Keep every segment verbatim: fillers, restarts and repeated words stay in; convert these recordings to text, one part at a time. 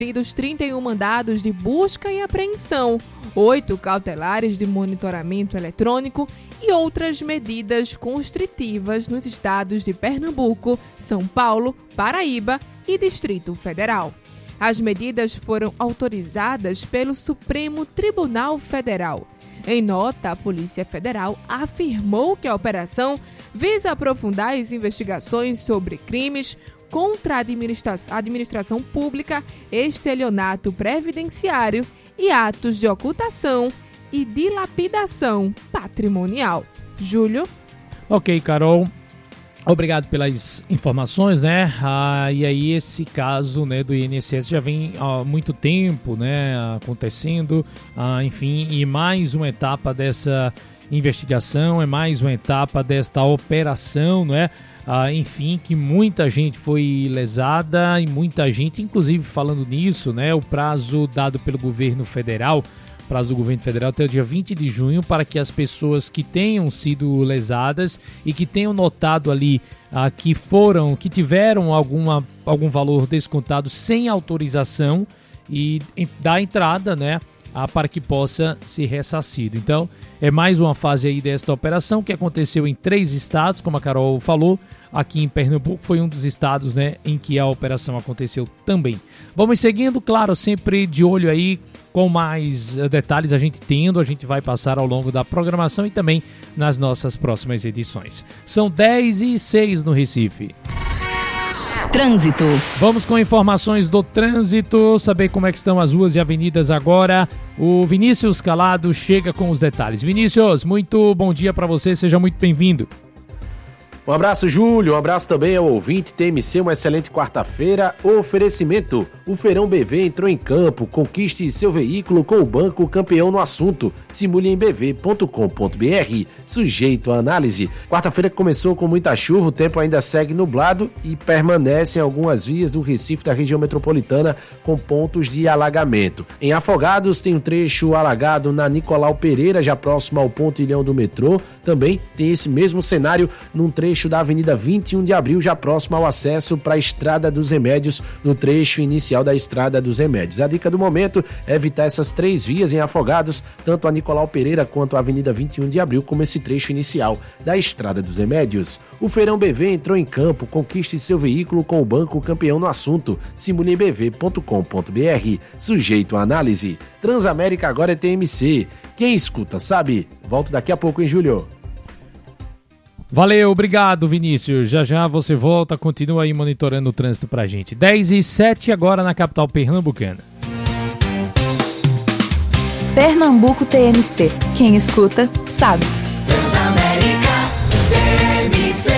cumpridos trinta e um mandados de busca e apreensão, oito cautelares de monitoramento eletrônico e outras medidas constritivas nos estados de Pernambuco, São Paulo, Paraíba e Distrito Federal. As medidas foram autorizadas pelo Supremo Tribunal Federal. Em nota, a Polícia Federal afirmou que a operação visa aprofundar as investigações sobre crimes contra a administra- administração pública, estelionato previdenciário e atos de ocultação e dilapidação patrimonial. Júlio? Ok, Carol. Obrigado pelas informações, né? Ah, e aí esse caso, né, do I N S S já vem há muito tempo, né, acontecendo, ah, enfim, e mais uma etapa dessa investigação, é mais uma etapa desta operação, não é? Ah, enfim, que muita gente foi lesada e muita gente, inclusive falando nisso, né, o prazo dado pelo governo federal, prazo do governo federal até o dia vinte de junho para que as pessoas que tenham sido lesadas e que tenham notado ali ah, que foram, que tiveram alguma, algum valor descontado sem autorização e dar entrada, né, ah, para que possa ser ressarcido. Então, é mais uma fase aí desta operação que aconteceu em três estados, como a Carol falou. Aqui em Pernambuco foi um dos estados, né, em que a operação aconteceu também. Vamos seguindo, claro, sempre de olho aí com mais detalhes a gente tendo, a gente vai passar ao longo da programação e também nas nossas próximas edições. São dez e seis no Recife. Trânsito. Vamos com informações do trânsito, saber como é que estão as ruas e avenidas agora. O Vinícius Calado chega com os detalhes. Vinícius, muito bom dia para você, seja muito bem-vindo. Um abraço, Júlio, um abraço também ao ouvinte T M C, uma excelente quarta-feira. Oferecimento, o Feirão B V entrou em campo, conquiste seu veículo com o banco campeão no assunto, simule em b v ponto com ponto b r, sujeito à análise. Quarta-feira começou com muita chuva, o tempo ainda segue nublado e permanece em algumas vias do Recife da região metropolitana com pontos de alagamento. Em Afogados tem um trecho alagado na Nicolau Pereira, já próximo ao pontilhão do metrô, também tem esse mesmo cenário num trecho trecho da Avenida vinte e um de abril, já próximo ao acesso para a Estrada dos Remédios, no trecho inicial da Estrada dos Remédios. A dica do momento é evitar essas três vias em Afogados, tanto a Nicolau Pereira quanto a Avenida vinte e um de abril, como esse trecho inicial da Estrada dos Remédios. O Feirão B V entrou em campo, conquiste seu veículo com o banco campeão no assunto, simule em b v ponto com ponto b r, sujeito à análise. Transamérica agora é T M C. Quem escuta sabe. Volto daqui a pouco, hein, Júlio? Valeu, obrigado, Vinícius. Já já você volta, continua aí monitorando o trânsito pra gente. dez e sete agora na capital pernambucana. Pernambuco T M C. Quem escuta, sabe. Transamérica T M C.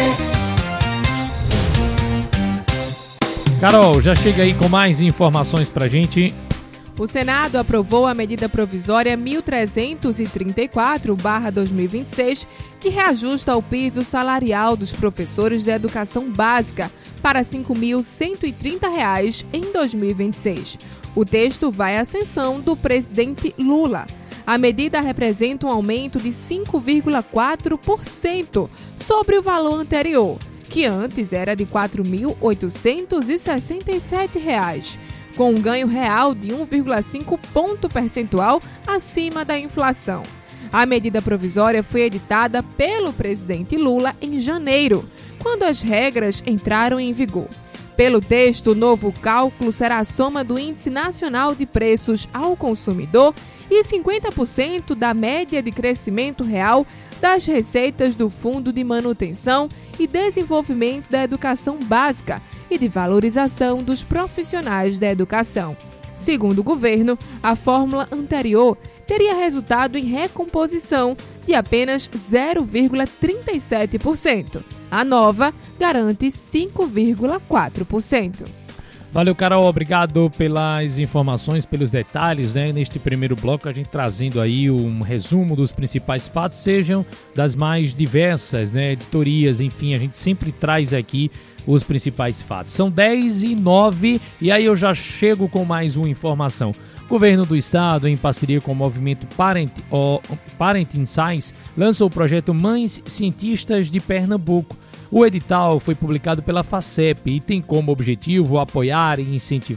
Carol, já chega aí com mais informações pra gente. O Senado aprovou a medida provisória mil trezentos e trinta e quatro barra dois mil e vinte e seis, que reajusta o piso salarial dos professores de educação básica para cinco mil cento e trinta reais em dois mil e vinte e seis. O texto vai à sanção do presidente Lula. A medida representa um aumento de cinco vírgula quatro por cento sobre o valor anterior, que antes era de quatro mil oitocentos e sessenta e sete reais. Com um ganho real de um vírgula cinco ponto percentual acima da inflação. A medida provisória foi editada pelo presidente Lula em janeiro, quando as regras entraram em vigor. Pelo texto, o novo cálculo será a soma do Índice Nacional de Preços ao Consumidor e cinquenta por cento da média de crescimento real das receitas do Fundo de Manutenção e Desenvolvimento da Educação Básica e de valorização dos profissionais da educação. Segundo o governo, a fórmula anterior teria resultado em recomposição de apenas zero vírgula trinta e sete por cento. A nova garante cinco vírgula quatro por cento. Valeu, Carol, obrigado pelas informações, pelos detalhes, né? Neste primeiro bloco, a gente trazendo aí um resumo dos principais fatos, sejam das mais diversas, né, editorias, enfim, a gente sempre traz aqui os principais fatos. São dez e nove e aí eu já chego com mais uma informação. O governo do estado, em parceria com o movimento Parent, oh, Parent Insights, lançou o projeto Mães Cientistas de Pernambuco. O edital foi publicado pela FACEP e tem como objetivo apoiar e incentivar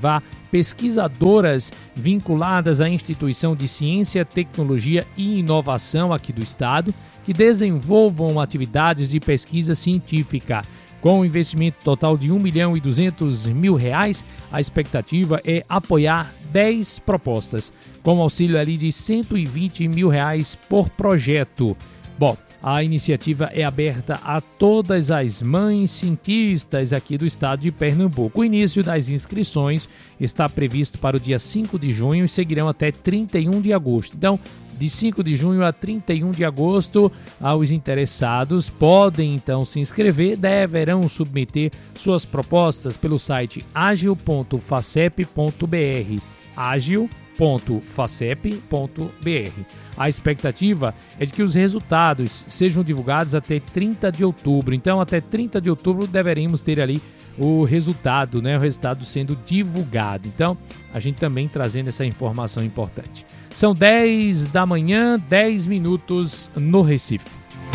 pesquisadoras vinculadas à instituição de ciência, tecnologia e inovação aqui do estado, que desenvolvam atividades de pesquisa científica. Com um investimento total de um milhão e duzentos mil reais, a expectativa é apoiar dez propostas, com auxílio ali de cento e vinte mil reais por projeto. Bom, a iniciativa é aberta a todas as mães cientistas aqui do estado de Pernambuco. O início das inscrições está previsto para o dia cinco de junho e seguirão até trinta e um de agosto. Então, de cinco de junho a trinta e um de agosto, os interessados podem então se inscrever, deverão submeter suas propostas pelo site agil ponto facep ponto br, agil ponto facep ponto br. A expectativa é de que os resultados sejam divulgados até trinta de outubro. Então, até trinta de outubro deveremos ter ali o resultado, né? O resultado sendo divulgado. Então, a gente também trazendo essa informação importante. São dez da manhã, dez minutos no Recife.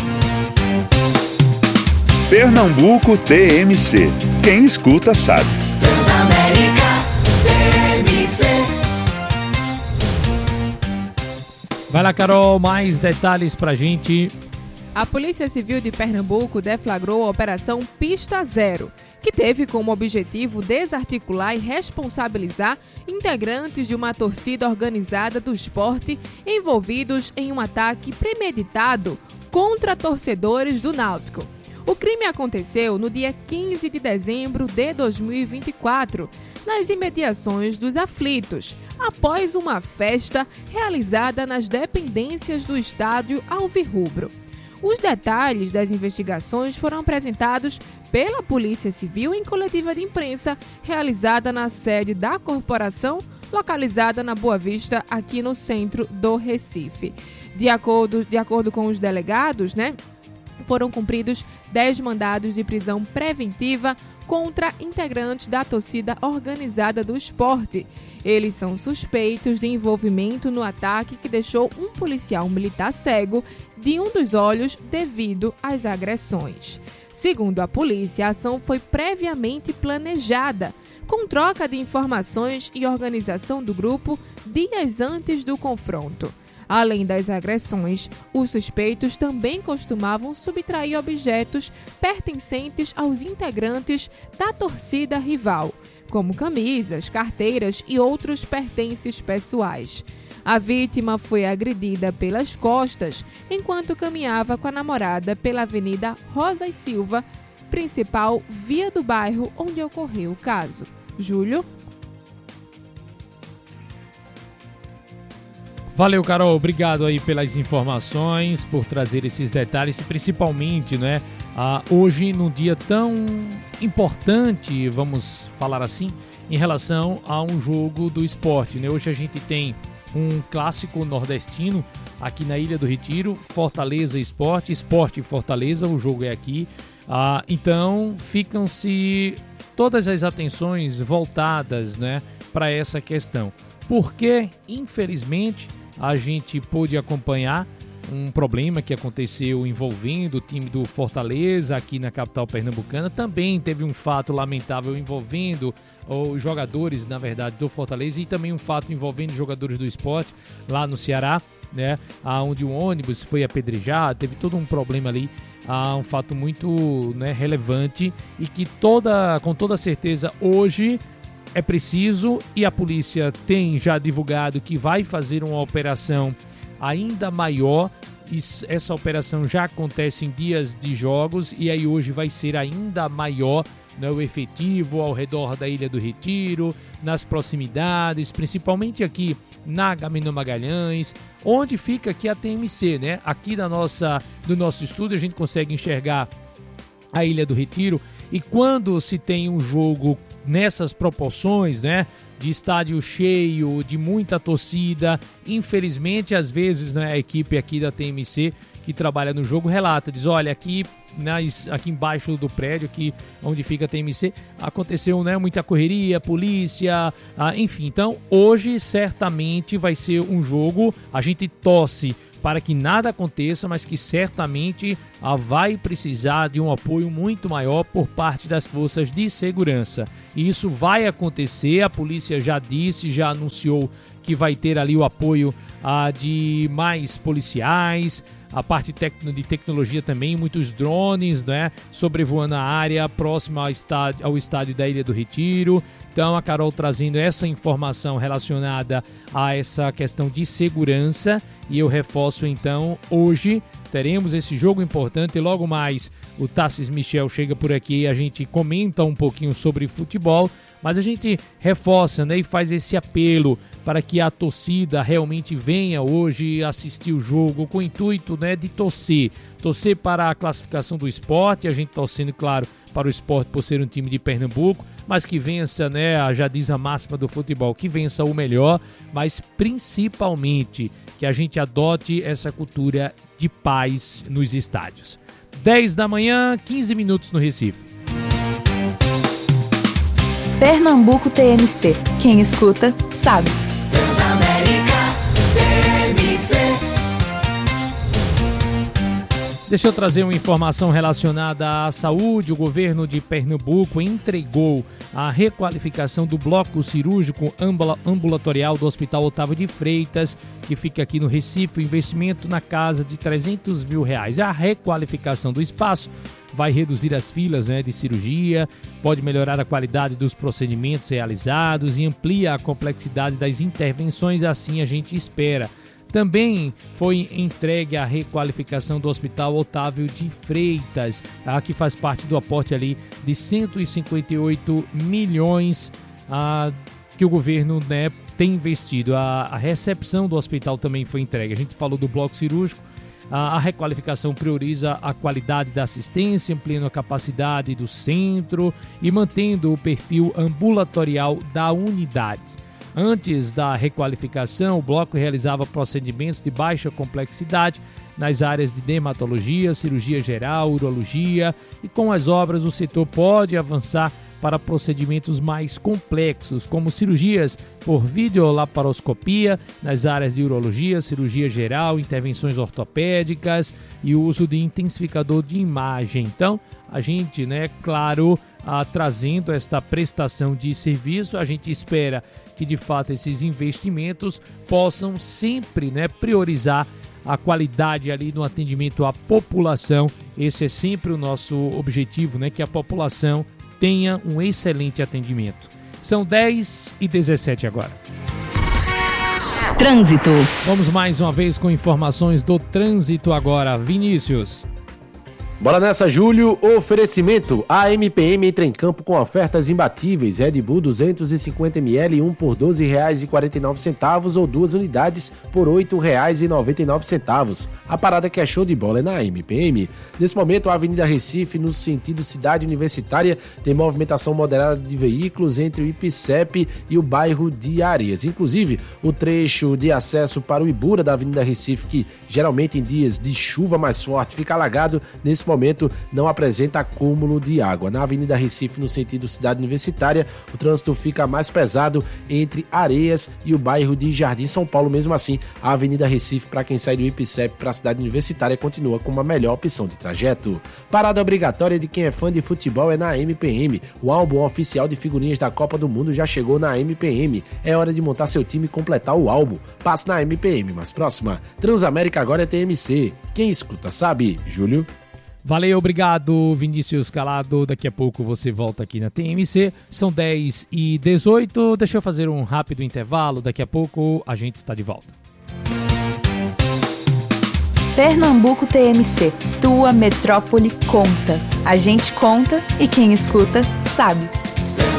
Pernambuco T M C. Quem escuta sabe. Transamérica T M C. Vai lá, Carol, mais detalhes pra gente. A Polícia Civil de Pernambuco deflagrou a Operação Pista Zero, que teve como objetivo desarticular e responsabilizar integrantes de uma torcida organizada do esporte envolvidos em um ataque premeditado contra torcedores do Náutico. O crime aconteceu no dia quinze de dezembro de dois mil e vinte e quatro, nas imediações dos Aflitos, após uma festa realizada nas dependências do estádio Alvirrubro. Os detalhes das investigações foram apresentados pela Polícia Civil em coletiva de imprensa realizada na sede da corporação, localizada na Boa Vista, aqui no centro do Recife. De acordo, de acordo com os delegados, né, foram cumpridos dez mandados de prisão preventiva contra integrantes da torcida organizada do esporte. Eles são suspeitos de envolvimento no ataque que deixou um policial militar cego de um dos olhos devido às agressões. Segundo a polícia, a ação foi previamente planejada, com troca de informações e organização do grupo dias antes do confronto. Além das agressões, os suspeitos também costumavam subtrair objetos pertencentes aos integrantes da torcida rival, como camisas, carteiras e outros pertences pessoais. A vítima foi agredida pelas costas enquanto caminhava com a namorada pela Avenida Rosa e Silva, principal via do bairro onde ocorreu o caso. Júlio? Valeu, Carol. Obrigado aí pelas informações, por trazer esses detalhes e principalmente, né, ah, hoje num dia tão importante, vamos falar assim, em relação a um jogo do esporte, né? Hoje a gente tem um clássico nordestino aqui na Ilha do Retiro, Fortaleza Esporte, Esporte Fortaleza, o jogo é aqui. Ah, então ficam-se todas as atenções voltadas, né, para essa questão. Porque, infelizmente, a gente pôde acompanhar um problema que aconteceu envolvendo o time do Fortaleza aqui na capital pernambucana. Também teve um fato lamentável envolvendo os jogadores, na verdade, do Fortaleza, e também um fato envolvendo jogadores do esporte lá no Ceará, né, onde um ônibus foi apedrejado, teve todo um problema ali, um fato muito, né, relevante e que toda, com toda certeza hoje é preciso, e a polícia tem já divulgado que vai fazer uma operação ainda maior. Essa operação já acontece em dias de jogos e aí hoje vai ser ainda maior, né, o efetivo ao redor da Ilha do Retiro, nas proximidades, principalmente aqui na Agamenon Magalhães, onde fica aqui a T M C, né? Aqui da nossa, do nosso estúdio a gente consegue enxergar a Ilha do Retiro, e quando se tem um jogo nessas proporções, né, de estádio cheio, de muita torcida, infelizmente às vezes, né, a equipe aqui da T M C que trabalha no jogo relata, diz, olha, aqui, nas, aqui embaixo do prédio, aqui onde fica a T M C, aconteceu, né, muita correria, polícia, ah, enfim. Então hoje certamente vai ser um jogo, a gente torce para que nada aconteça, mas que certamente ah, vai precisar de um apoio muito maior por parte das forças de segurança. E isso vai acontecer, a polícia já disse, já anunciou que vai ter ali o apoio ah, de mais policiais, a parte de tecnologia também, muitos drones, né, sobrevoando a área próxima ao estádio, ao estádio da Ilha do Retiro. Então a Carol trazendo essa informação relacionada a essa questão de segurança, e eu reforço então, hoje teremos esse jogo importante e logo mais o Tassis Michel chega por aqui e a gente comenta um pouquinho sobre futebol, mas a gente reforça, né, e faz esse apelo para que a torcida realmente venha hoje assistir o jogo com o intuito, né, de torcer, torcer para a classificação do Sport, a gente torcendo, claro, para o Sport por ser um time de Pernambuco, mas que vença, né, já diz a máxima do futebol, que vença o melhor, mas principalmente que a gente adote essa cultura de paz nos estádios. dez da manhã, quinze minutos no Recife. Pernambuco T M C. Quem escuta, sabe. Transamérica T M C. Deixa eu trazer uma informação relacionada à saúde. O governo de Pernambuco entregou a requalificação do bloco cirúrgico ambulatorial do Hospital Otávio de Freitas, que fica aqui no Recife, o investimento na casa de trezentos mil reais. A requalificação do espaço vai reduzir as filas, né, de cirurgia, pode melhorar a qualidade dos procedimentos realizados e amplia a complexidade das intervenções, assim a gente espera. Também foi entregue a requalificação do Hospital Otávio de Freitas, tá, que faz parte do aporte ali de cento e cinquenta e oito milhões ah, que o governo, né, tem investido. A, a recepção do hospital também foi entregue. A gente falou do bloco cirúrgico. A requalificação prioriza a qualidade da assistência, ampliando a capacidade do centro e mantendo o perfil ambulatorial da unidade. Antes da requalificação, o bloco realizava procedimentos de baixa complexidade nas áreas de dermatologia, cirurgia geral, urologia, e com as obras o setor pode avançar para procedimentos mais complexos, como cirurgias por videolaparoscopia nas áreas de urologia, cirurgia geral, intervenções ortopédicas e o uso de intensificador de imagem. Então, a gente, né, claro, ah, trazendo esta prestação de serviço, a gente espera que, de fato, esses investimentos possam sempre, né, priorizar a qualidade ali no atendimento à população. Esse é sempre o nosso objetivo, né, que a população tenha um excelente atendimento. São dez e dezessete agora. Trânsito. Vamos mais uma vez com informações do trânsito agora. Vinícius. Bora nessa, Júlio. Oferecimento. A M P M entra em campo com ofertas imbatíveis. Red Bull duzentos e cinquenta mililitros, um por doze reais e quarenta e nove centavos ou duas unidades por oito reais e noventa e nove centavos. A parada que é show de bola é na M P M. Nesse momento, a Avenida Recife, no sentido cidade universitária, tem movimentação moderada de veículos entre o Ipicep e o bairro de Areias. Inclusive, o trecho de acesso para o Ibura da Avenida Recife, que geralmente em dias de chuva mais forte fica alagado, nesse momento não apresenta acúmulo de água. Na Avenida Recife, no sentido cidade universitária, o trânsito fica mais pesado entre Areias e o bairro de Jardim São Paulo. Mesmo assim, a Avenida Recife, para quem sai do Ipicep para a cidade universitária, continua com uma melhor opção de trajeto. Parada obrigatória de quem é fã de futebol é na M P M. O álbum oficial de figurinhas da Copa do Mundo já chegou na M P M. É hora de montar seu time e completar o álbum. Passe na M P M mais próxima. Transamérica agora é T M C. Quem escuta sabe. Júlio. Valeu, obrigado, Vinícius Calado. Daqui a pouco você volta aqui na T M C. São dez e dezoito. Deixa eu fazer um rápido intervalo. Daqui a pouco a gente está de volta. Pernambuco T M C. Tua metrópole conta. A gente conta e quem escuta sabe.